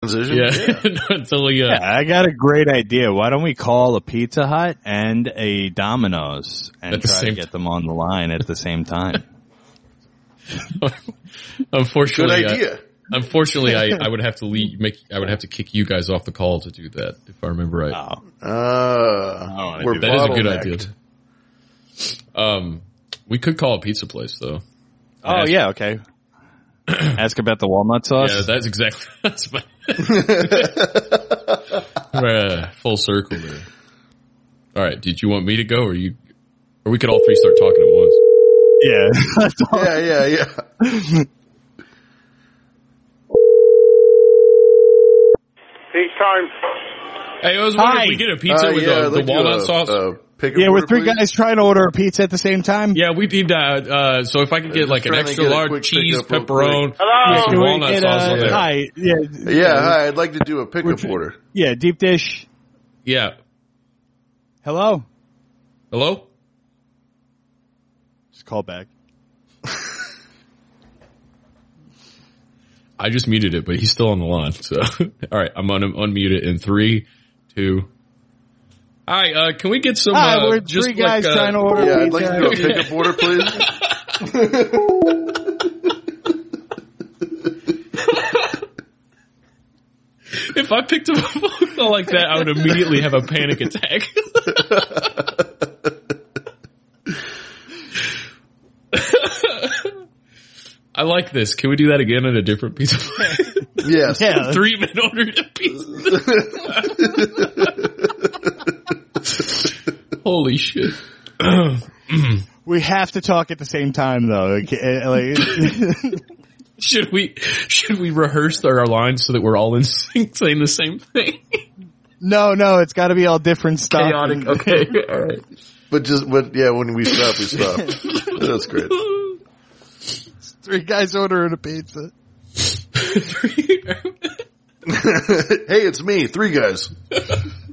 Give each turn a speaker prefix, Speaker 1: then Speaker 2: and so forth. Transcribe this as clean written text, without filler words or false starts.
Speaker 1: position.
Speaker 2: Yeah. Until
Speaker 3: Yeah, I got a great idea. Why don't we call a Pizza Hut and a Domino's and
Speaker 2: At the
Speaker 3: try to
Speaker 2: same
Speaker 3: get them on the line at the same time?
Speaker 2: Unfortunately,
Speaker 1: Good idea.
Speaker 2: Unfortunately, I would have to I would have to kick you guys off the call to do that, if I remember right.
Speaker 1: We're
Speaker 2: that is a good
Speaker 1: bottlenecked.
Speaker 2: idea. We could call a pizza place though.
Speaker 3: Oh, yeah, okay. Ask about the walnut sauce?
Speaker 2: Yeah, that's exactly. That's my full circle there. All right, did you want me to go, or you? Or we could all three start talking at once.
Speaker 3: Yeah. That's all.
Speaker 1: Yeah.
Speaker 4: Peak time.
Speaker 2: Hey, I was wondering if we get a pizza with the walnut sauce.
Speaker 3: Yeah, we're three guys trying to order a pizza at the same time.
Speaker 2: Yeah, we need that. So if I could get like an extra large cheese, pepperoni,
Speaker 4: Hello?
Speaker 2: with some walnut sauce on there.
Speaker 3: Hi.
Speaker 1: Hi. I'd like to do a pickup order.
Speaker 3: Yeah, deep dish.
Speaker 2: Yeah.
Speaker 3: Hello?
Speaker 2: Hello?
Speaker 3: Just call back.
Speaker 2: I just muted it, but he's still on the line. So, all right, I'm gonna unmute it in 3, 2. Hi, can we get some?
Speaker 3: We're
Speaker 2: just
Speaker 3: three guys trying to order.
Speaker 1: Yeah, I'd
Speaker 3: pizza.
Speaker 1: like to do a pickup order, please.
Speaker 2: If I picked up a phone call like that, I would immediately have a panic attack. I like this. Can we do that again at a different pizza place?
Speaker 1: Yes.
Speaker 3: Yeah.
Speaker 2: 3 men ordered a pizza. Holy shit.
Speaker 3: We have to talk at the same time, though.
Speaker 2: Should we rehearse our lines so that we're all in sync saying the same thing?
Speaker 3: No, it's got to be all different stuff.
Speaker 2: Chaotic. Okay. All right.
Speaker 1: But when we stop, we stop. That's great.
Speaker 3: Three guys ordering a pizza.
Speaker 1: Hey, it's me. 3 guys.